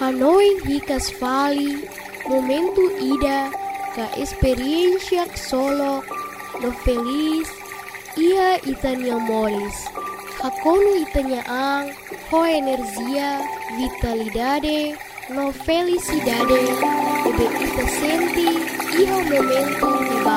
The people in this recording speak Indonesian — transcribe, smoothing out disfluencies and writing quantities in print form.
Hanoi hikas vali, momentu ida, ka experiencia solo, no feliz, ia itania moris. Hakonu itania ang, ho energia, vitalidade, no felicidade, ebe ita senti, iho momentu